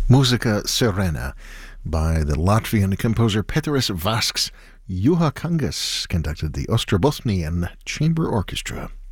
Musica Serena by the Latvian composer Pēteris Vasks. Juha Kangas conducted the Ostrobothnian Chamber Orchestra.